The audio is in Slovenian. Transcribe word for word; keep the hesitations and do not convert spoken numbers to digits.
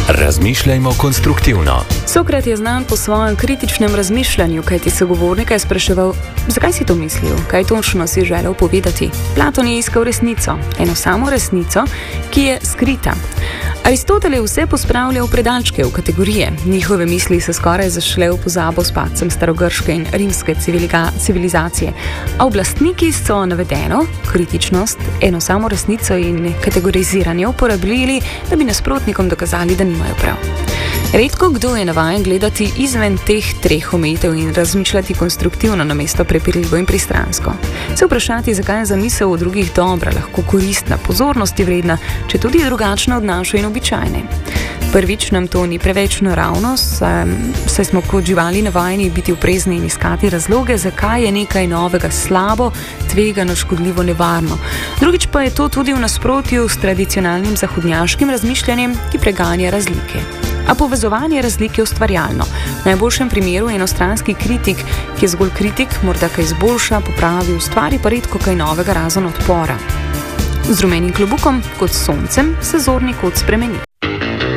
Razmišljajmo konstruktivno. Sokrat je znan po svojem kritičnem razmišljanju, kajti sogovornika je spraševal, zakaj si to mislil, kaj točno si želel povedati. Platon je iskal resnico, eno samo resnico, ki je skrita. Aristotel je vse pospravljal v predalčke, v kategorije. Njihove misli se skoraj zašle v pozabo s padcem starogrške in rimske civilizacije. A oblastniki so navedeno, kritičnost, eno samo resnico in kategoriziranje uporabljali, da bi nasprotnikom dokazali, da nimajo prav. Redko kdo je navajen gledati izven teh treh omejitev in razmišljati konstruktivno namesto prepirljivo in pristransko. Se vprašati, zakaj je zamisel o drugih dobra, lahko koristna, pozornosti vredna, če tudi drugačna od naše in običajne. Prvič nam to ni preveč naravno, saj smo kot živali navajeni biti oprezni in iskati razloge, zakaj je nekaj novega slabo, tvegano, škodljivo, nevarno. Drugič pa je to tudi v nasprotju s tradicionalnim zahodnjaškim razmišljanjem, ki preganja razlike. A povezovanje razlik je ustvarjalno. V najboljšem primeru je enostranski kritik, ki je zgolj kritik, morda kaj izboljša, popravi, ustvari pa redko kaj novega razen odpora. Z rumenim klobukom, kot s soncem, se zorni kot spremeni.